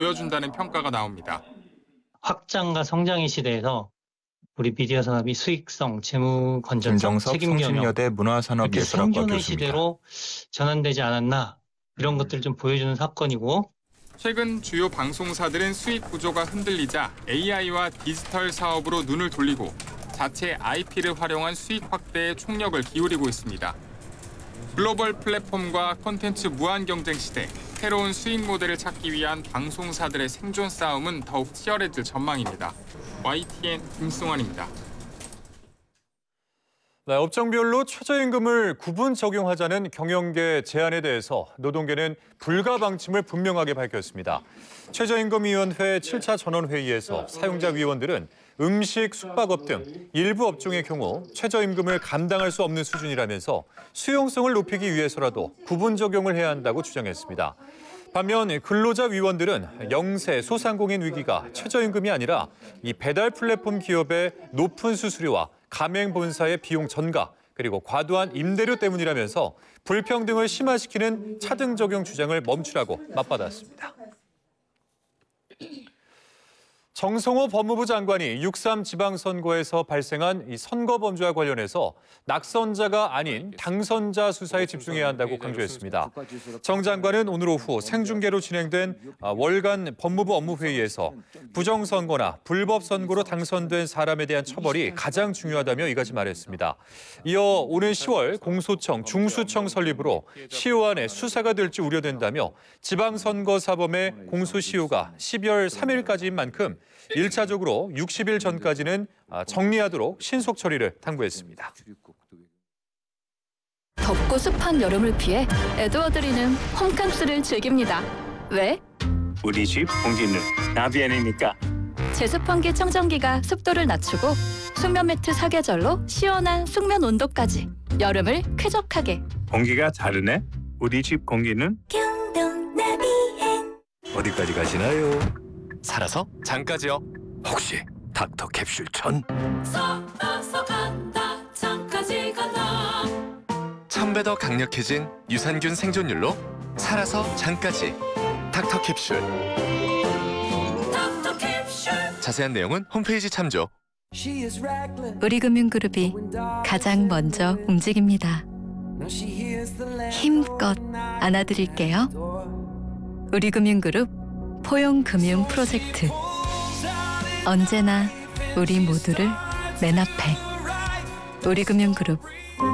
보여준다는 평가가 나옵니다. 확장과 성장의 시대에서 우리 미디어 산업이 수익성, 재무 건전성, 김정석 책임 경영 성심여대 이렇게 문화산업예술학과 생존의 교수입니다. 시대로 전환되지 않았나 이런 것들을 좀 보여주는 사건이고 최근 주요 방송사들은 수익 구조가 흔들리자 AI와 디지털 사업으로 눈을 돌리고 자체 IP를 활용한 수익 확대에 총력을 기울이고 있습니다. 글로벌 플랫폼과 콘텐츠 무한 경쟁 시대, 새로운 수익 모델을 찾기 위한 방송사들의 생존 싸움은 더욱 치열해질 전망입니다. YTN 김승환입니다. 네, 업종별로 최저임금을 구분 적용하자는 경영계 제안에 대해서 노동계는 불가 방침을 분명하게 밝혔습니다. 최저임금위원회 7차 전원회의에서 사용자 위원들은 음식, 숙박업 등 일부 업종의 경우 최저임금을 감당할 수 없는 수준이라면서 수용성을 높이기 위해서라도 구분 적용을 해야 한다고 주장했습니다. 반면 근로자 위원들은 영세, 소상공인 위기가 최저임금이 아니라 이 배달 플랫폼 기업의 높은 수수료와 가맹 본사의 비용 전가, 그리고 과도한 임대료 때문이라면서 불평등을 심화시키는 차등 적용 주장을 멈추라고 맞받았습니다. 정성호 법무부 장관이 6.3 지방선거에서 발생한 이 선거 범죄와 관련해서 낙선자가 아닌 당선자 수사에 집중해야 한다고 강조했습니다. 정 장관은 오늘 오후 생중계로 진행된 월간 법무부 업무회의에서 부정선거나 불법선거로 당선된 사람에 대한 처벌이 가장 중요하다며 이같이 말했습니다. 이어 오는 10월 공소청, 중수청 설립으로 시효안에 수사가 될지 우려된다며 지방선거사범의 공소시효가 12월 3일까지인 만큼 1차적으로 60일 전까지는 정리하도록 신속 처리를 당부했습니다. 덥고 습한 여름을 피해 에드워드리는 홈캉스를 즐깁니다. 왜? 우리 집 공기는 나비아니니까. 제습 환기 청정기가 습도를 낮추고 숙면 매트 사계절로 시원한 숙면 온도까지 여름을 쾌적하게. 공기가 다르네. 우리 집 공기는 경동 나비엔. 어디까지 가시나요? 살아서 장까지요. 혹시 닥터 캡슐 천? 살아서 간다 장까지 간다. 1000배 더 강력해진 유산균 생존율로 살아서 장까지. 닥터 캡슐. 닥터 캡슐. 자세한 내용은 홈페이지 참조. 우리금융그룹이 가장 먼저 움직입니다. 힘껏 안아드릴게요. 우리금융그룹 포용금융 프로젝트. 언제나 우리 모두를 맨 앞에. 우리금융그룹